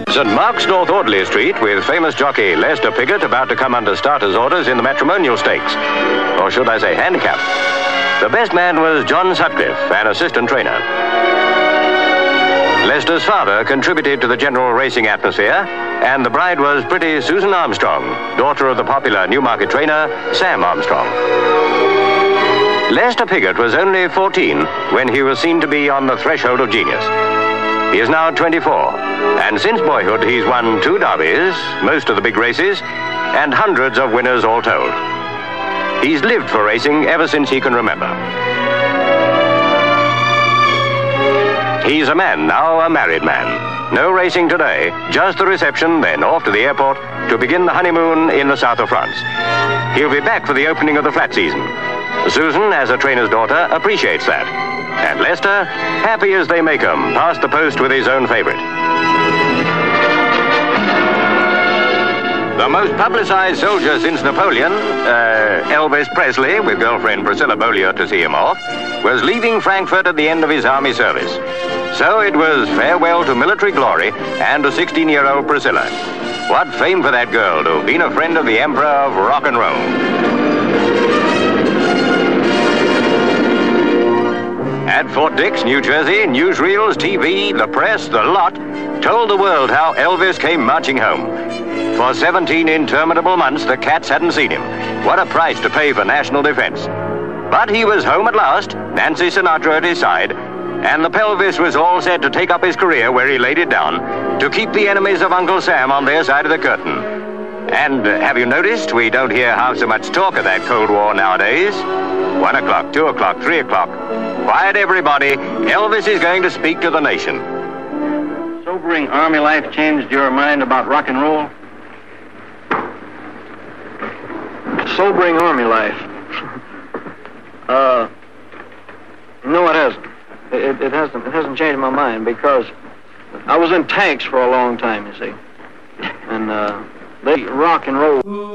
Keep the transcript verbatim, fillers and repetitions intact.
Saint Mark's North Audley Street with famous jockey Lester Piggott about to come under starter's orders in the matrimonial stakes. Or should I say handicap. The best man was John Sutcliffe, an assistant trainer. Lester's father contributed to the general racing atmosphere, and the bride was pretty Susan Armstrong, daughter of the popular Newmarket trainer, Sam Armstrong. Lester Piggott was only fourteen when he was seen to be on the threshold of genius. He is now twenty-four, and since boyhood he's won two derbies, most of the big races, and hundreds of winners all told. He's lived for racing ever since he can remember. He's a man now, a married man. No racing today, just the reception, then off to the airport to begin the honeymoon in the south of France. He'll be back for the opening of the flat season. Susan, as a trainer's daughter, appreciates that. And Lester, happy as they make 'em, passed the post with his own favorite. The most publicized soldier since Napoleon, uh, Elvis Presley, with girlfriend Priscilla Beaulieu to see him off, was leaving Frankfurt at the end of his army service. So it was farewell to military glory and to sixteen-year-old Priscilla. What fame for that girl to have been a friend of the Emperor of Rock and Roll. At Fort Dix, New Jersey, newsreels, T V, the press, the lot, told the world how Elvis came marching home. For seventeen interminable months, the cats hadn't seen him. What a price to pay for national defense. But he was home at last, Nancy Sinatra at his side, and the pelvis was all set to take up his career where he laid it down, to keep the enemies of Uncle Sam on their side of the curtain. And uh, have you noticed we don't hear half so much talk of that Cold War nowadays? One o'clock, two o'clock, three o'clock. Quiet, everybody. Elvis is going to speak to the nation. Sobering army life changed your mind about rock and roll? Sobering army life. uh, no, it hasn't. It, it hasn't. It hasn't changed my mind because I was in tanks for a long time, you see, and uh, they rock and roll.